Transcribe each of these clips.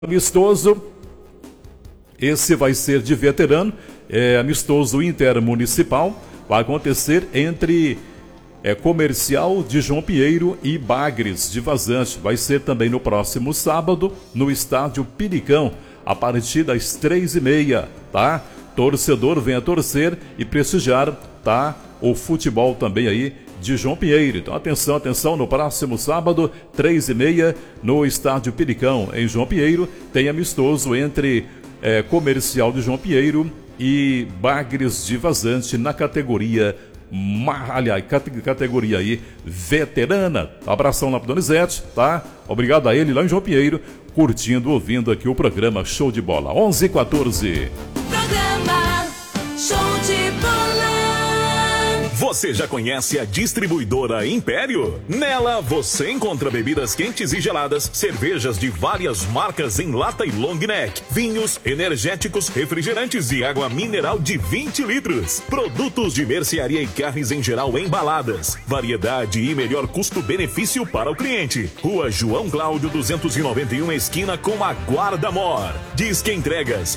Amistoso, esse vai ser de veterano, amistoso intermunicipal, vai acontecer entre Comercial de João Pinheiro e Bagres de Vazante. Vai ser também no próximo sábado, no estádio Piricão, a partir das 3h30, tá? Torcedor venha torcer e prestigiar, tá? O futebol também aí de João Pinheiro. Então atenção, no próximo sábado, 3h30, no estádio Piricão, em João Pinheiro, tem amistoso entre Comercial de João Pinheiro e Bagres de Vazante na categoria, categoria aí veterana. Abração lá pro Donizete, tá? Obrigado a ele lá em João Pinheiro, curtindo, ouvindo aqui o programa Show de Bola. 11h14. Programa Show de Bola. Você já conhece a distribuidora Império? Nela você encontra bebidas quentes e geladas, cervejas de várias marcas em lata e long neck, vinhos, energéticos, refrigerantes e água mineral de 20 litros. Produtos de mercearia e carnes em geral embaladas. Variedade e melhor custo-benefício para o cliente. Rua João Cláudio 291, esquina com a Guarda Mor. Disque entregas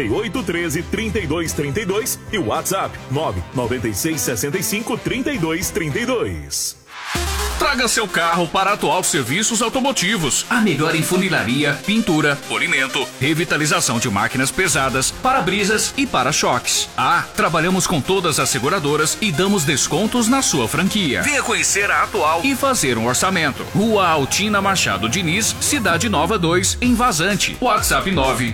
3813-3232 e WhatsApp 99665-3232. Traga seu carro para a Atual Serviços Automotivos. A melhor em funilaria, pintura, polimento, revitalização de máquinas pesadas, para-brisas e para-choques. Trabalhamos com todas as seguradoras e damos descontos na sua franquia. Venha conhecer a Atual e fazer um orçamento. Rua Altina Machado Diniz, Cidade Nova 2, em Vazante. WhatsApp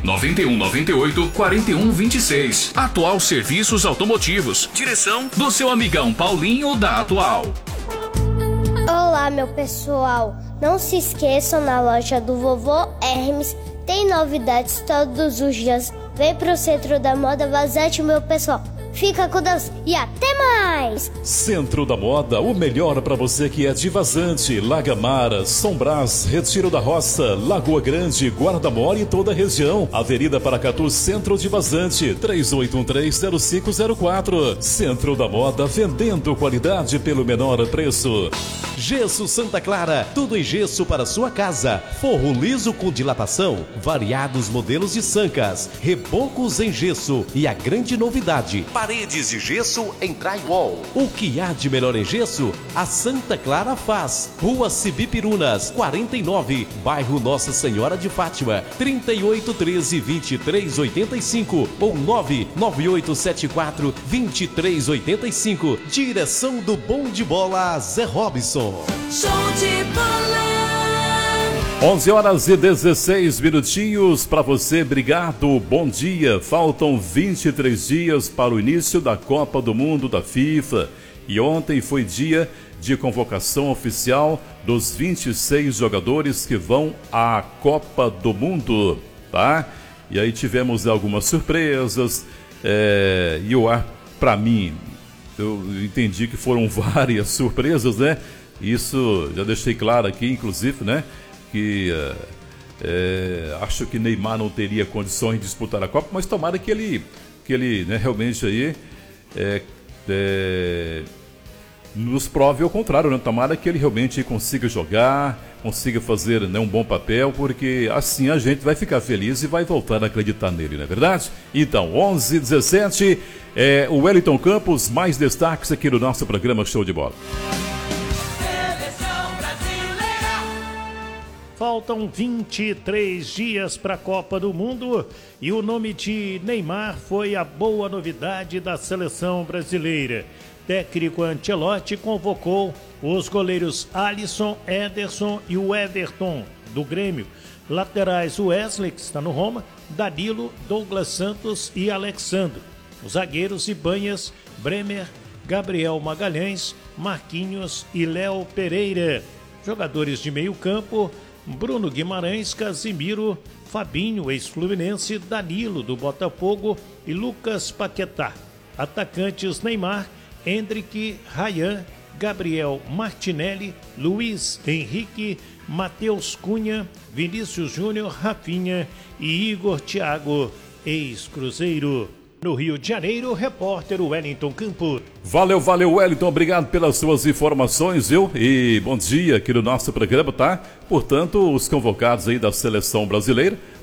99198-4126. Atual Serviços Automotivos. Direção do seu amigão Paulinho da Atual. Olá, meu pessoal. Não se esqueçam, na loja do Vovô Hermes tem novidades todos os dias. Vem pro Centro da Moda Vazante, meu pessoal. Fica com Deus e até mais! Centro da Moda, o melhor para você que é de Vazante, Lagamara, São Brás, Retiro da Roça, Lagoa Grande, Guarda-Mor e toda a região. Avenida Paracatu, Centro de Vazante, 3813-0504. Centro da Moda, vendendo qualidade pelo menor preço. Gesso Santa Clara, tudo em gesso para sua casa. Forro liso com dilatação, variados modelos de sancas, rebocos em gesso e a grande novidade, paredes de gesso em drywall. O que há de melhor em gesso, a Santa Clara faz. Rua Cibipirunas, 49, bairro Nossa Senhora de Fátima, 3813-2385 ou 99874-2385. Direção do Bom de Bola, Zé Robson. Show de Bola. 11h16 para você, obrigado, bom dia. Faltam 23 dias para o início da Copa do Mundo da FIFA e ontem foi dia de convocação oficial dos 26 jogadores que vão à Copa do Mundo, tá? E aí tivemos algumas surpresas e para mim, eu entendi que foram várias surpresas, né? Isso já deixei claro aqui, inclusive, né? Que acho que Neymar não teria condições de disputar a Copa, mas tomara que ele né, realmente aí nos prove ao contrário, né? Tomara que ele realmente consiga jogar, consiga fazer, né, um bom papel, porque assim a gente vai ficar feliz e vai voltar a acreditar nele, não é verdade? Então, 11h17, o Wellington Campos, mais destaques aqui no nosso programa Show de Bola. Faltam 23 dias para a Copa do Mundo e o nome de Neymar foi a boa novidade da seleção brasileira. Técnico Ancelotti convocou os goleiros Alisson, Ederson e o Everton, do Grêmio. Laterais Wesley, que está no Roma, Danilo, Douglas Santos e Alexandre. Os zagueiros Ibanhas, Bremer, Gabriel Magalhães, Marquinhos e Léo Pereira. Jogadores de meio campo, Bruno Guimarães, Casimiro, Fabinho, ex-Fluminense, Danilo, do Botafogo e Lucas Paquetá. Atacantes Neymar, Hendrick, Ryan, Gabriel Martinelli, Luiz Henrique, Matheus Cunha, Vinícius Júnior, Rafinha e Igor Thiago, ex-Cruzeiro. No Rio de Janeiro, repórter Wellington Campos. Valeu, Wellington, obrigado pelas suas informações, viu? E bom dia aqui no nosso programa, tá? Portanto, os convocados aí da seleção brasileira,